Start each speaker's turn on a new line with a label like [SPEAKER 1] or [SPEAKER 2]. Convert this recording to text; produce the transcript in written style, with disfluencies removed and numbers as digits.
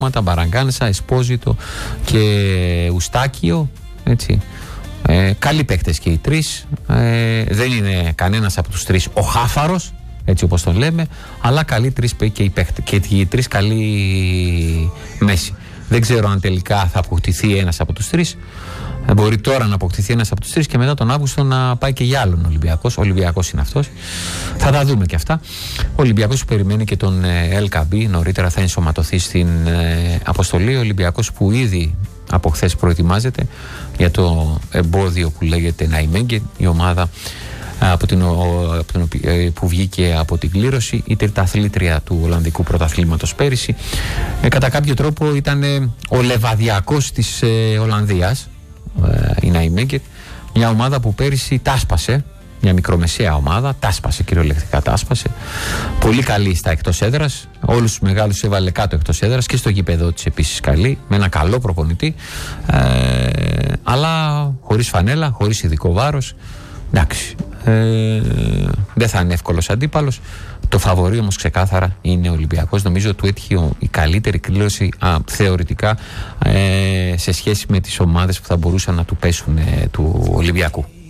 [SPEAKER 1] Μπαραγκάνσα, Εσπόζιτο και Ουστάκιο, έτσι. Καλοί παίκτες και οι τρεις. Δεν είναι κανένας από τους τρεις ο χάφαρος, έτσι όπως τον λέμε, αλλά καλοί τρεις και οι παίκτες, και οι τρεις καλοί μέση. Δεν ξέρω αν τελικά θα αποκτηθεί ένας από τους τρεις. Μπορεί τώρα να αποκτηθεί ένας από τους τρεις και μετά τον Αύγουστο να πάει και για άλλον Ολυμπιακός. Ο Ολυμπιακός είναι αυτός. Θα τα δούμε και αυτά. Ο Ολυμπιακός που περιμένει και τον LKB νωρίτερα θα ενσωματωθεί στην αποστολή. Ο Ολυμπιακός που ήδη από χθες προετοιμάζεται για το εμπόδιο που λέγεται Ναϊμέγγεν, η ομάδα που βγήκε από την κλήρωση, η τριταθλήτρια του Ολλανδικού πρωταθλήματος πέρυσι. Κατά κάποιο τρόπο ήταν ο Λεβαδιακός της Ολλανδίας, η Ναϊμέγγεν, μια ομάδα που πέρυσι τάσπασε, μια μικρομεσαία ομάδα, τάσπασε, κυριολεκτικά τάσπασε. Πολύ καλή στα εκτός έδρας, όλους τους μεγάλους έβαλε κάτω εκτός έδρας και στο γήπεδο της επίσης καλή, με ένα καλό προπονητή, αλλά χωρίς φανέλα, χωρίς ειδικό βάρος. Εντάξει, δεν θα είναι εύκολος αντίπαλος. Το φαβορί όμως ξεκάθαρα είναι ο Ολυμπιακός. Νομίζω του έτυχε η καλύτερη κλήρωση θεωρητικά σε σχέση με τις ομάδες που θα μπορούσαν να του πέσουν του Ολυμπιακού.